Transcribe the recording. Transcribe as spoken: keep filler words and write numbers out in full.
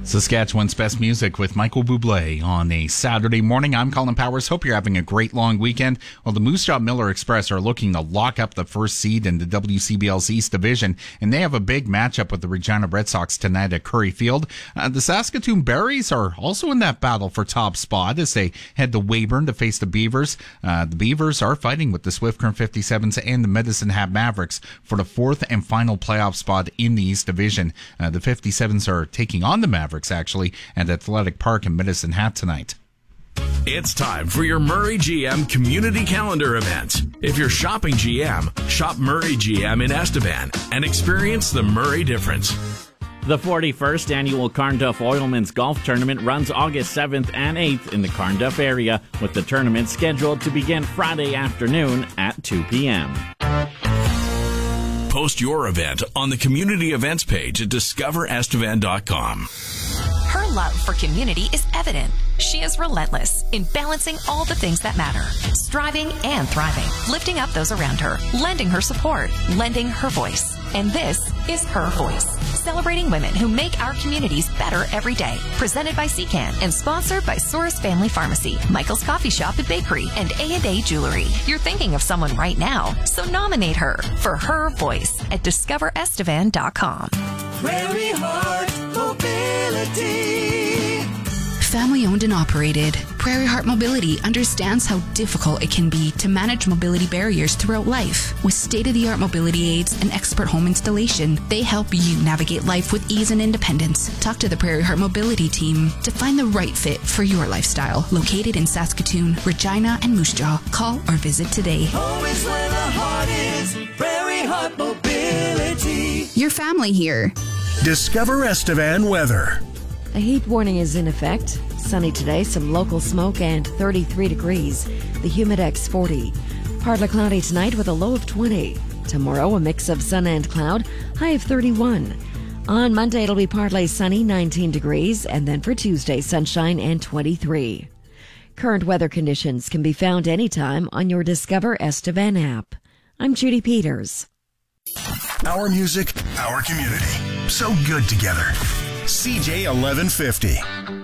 Saskatchewan's best music with Michael Bublé on a Saturday morning. I'm Colin Powers. Hope you're having a great long weekend. Well, the Moose Jaw Miller Express are looking to lock up the first seed in the W C B L's East Division, and they have a big matchup with the Regina Red Sox tonight at Curry Field. Uh, the Saskatoon Berries are also in that battle for top spot as they head to Weyburn to face the Beavers. Uh, the Beavers are fighting with the Swift Current fifty-sevens and the Medicine Hat Mavericks for the fourth and final playoff spot in the East Division. Uh, the fifty-sevens are taking on the Mavericks actually at Athletic Park in Medicine Hat tonight. It's time for your Murray G M community calendar event. If you're shopping G M, shop Murray G M in Estevan and experience the Murray difference. The forty-first annual Carnduff Oilman's Golf Tournament runs August seventh and eighth in the Carnduff area, with the tournament scheduled to begin Friday afternoon at two p.m. Post your event on the community events page at discover estevan dot com. Her love for community is evident. She is relentless in balancing all the things that matter, striving and thriving, lifting up those around her, lending her support, lending her voice. And this is Her Voice, celebrating women who make our communities better every day. Presented by C CAN and sponsored by Souris Family Pharmacy, Michael's Coffee Shop and Bakery, and A and A Jewelry. You're thinking of someone right now, so nominate her for Her Voice at discover estevan dot com. Prairie Heart Mobility. Family owned and operated, Prairie Heart Mobility understands how difficult it can be to manage mobility barriers throughout life. With state-of-the-art mobility aids and expert home installation, they help you navigate life with ease and independence. Talk to the Prairie Heart Mobility team to find the right fit for your lifestyle. Located in Saskatoon, Regina, and Moose Jaw. Call or visit today. Home is where the heart is. Prairie Heart Mobility. Your family here. Discover Estevan weather. A heat warning is in effect. Sunny today, some local smoke, and thirty-three degrees. The Humidex forty. Partly cloudy tonight with a low of twenty. Tomorrow, a mix of sun and cloud, high of thirty-one. On Monday, it'll be partly sunny, nineteen degrees, and then for Tuesday, sunshine and twenty-three. Current weather conditions can be found anytime on your Discover Estevan app. I'm Judy Peters. Our music, our community. So good together. C J eleven fifty.